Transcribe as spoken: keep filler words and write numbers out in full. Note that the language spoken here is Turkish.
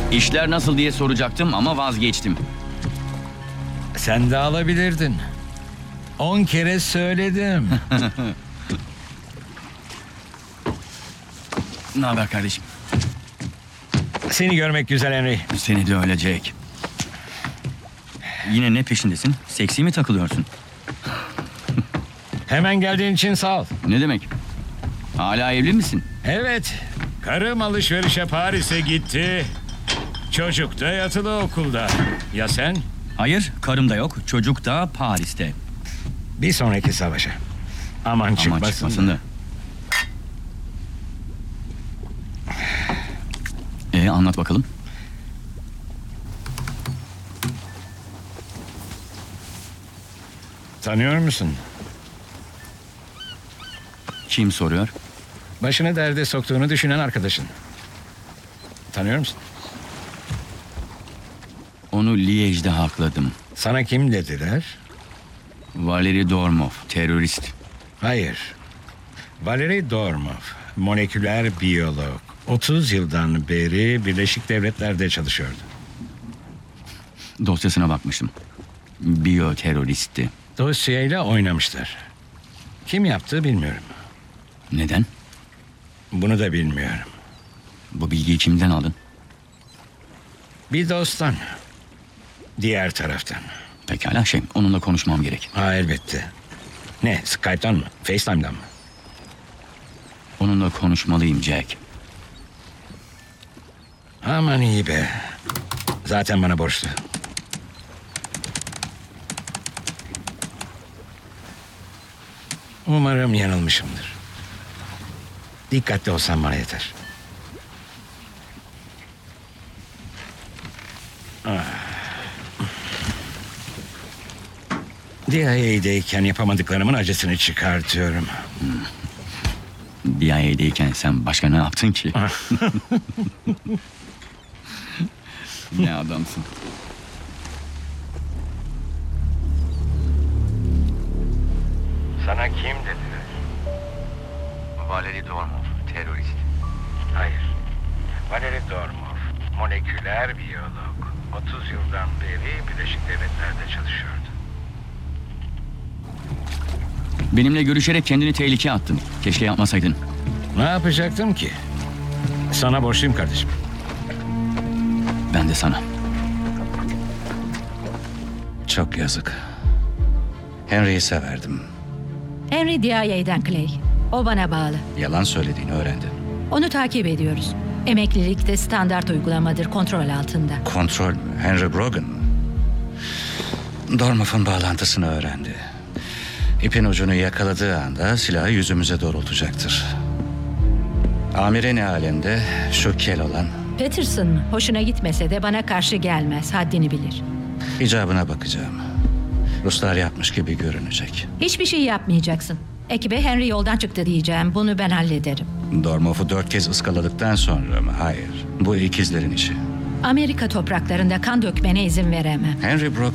İşler nasıl diye soracaktım ama vazgeçtim. Sen de alabilirdin. On kere söyledim. Ne haber kardeşim? Seni görmek güzel Henry. Seni de öyle Jake. Yine ne peşindesin? Seksi mi takılıyorsun? Hemen geldiğin için sağ ol. Ne demek? Hala evli misin? Evet. Karım alışverişe Paris'e gitti. Çocuk da yatılı okulda. Ya sen? Hayır, karım da yok. Çocuk da Paris'te. Bir sonraki savaşa. Aman çıkmasın. Aman çıkmasın da. Ee, anlat bakalım. Tanıyor musun? Kim soruyor? Başını derde soktuğunu düşünen arkadaşın. Tanıyor musun? Onu Liège'de hakladım. Sana kim dediler? Valeri Dormov, terörist. Hayır. Valery Dormov, moleküler biyolog. otuz yıldan beri Birleşik Devletler'de çalışıyordu. Dosyasına bakmıştım. Biyoteröristti. Dosyayla oynamışlar. Kim yaptı bilmiyorum. Neden? Bunu da bilmiyorum. Bu bilgiyi kimden aldın? Bir dosttan. Diğer taraftan. Pekala şey, onunla konuşmam gerek. Ha elbette. Ne, Skype'tan mı? FaceTime'dan mı? Onunla konuşmalıyım Jack. Aman iyi be. Zaten bana borçlu. Umarım yanılmışımdır. Dikkatli olsam bana yeter. Ah. D I A'deyken yapamadıklarımın acısını çıkartıyorum. D I A'deyken sen başka ne yaptın ki? Ne adamsın. Sana kim dediler? Valeri Dormov, terörist. Hayır. Valery Dormov, moleküler biyolog. otuz yıldan beri Birleşik Devletler'de çalışıyordu. Benimle görüşerek kendini tehlikeye attın. Keşke yapmasaydın. Ne yapacaktım ki? Sana borçluyum kardeşim. Ben de sana. Çok yazık. Henry'i severdim. Henry D I A'den Clay. O bana bağlı. Yalan söylediğini öğrendi. Onu takip ediyoruz. Emeklilikte standart uygulamadır, kontrol altında. Kontrol mü? Henry Brogan mı? Dormov'un bağlantısını öğrendi. İpin ucunu yakaladığı anda silahı yüzümüze doğrultacaktır. Amirin halinde şu kel olan Peterson hoşuna gitmese de bana karşı gelmez, haddini bilir. icabına bakacağım. Ruslar yapmış gibi görünecek. Hiçbir şey yapmayacaksın. Ekibe Henry yoldan çıktı diyeceğim, bunu ben hallederim. Dormov'u dört kez ıskaladıktan sonra mı? Hayır. Bu ikizlerin işi. Amerika topraklarında kan dökmene izin veremem. Henry Brogan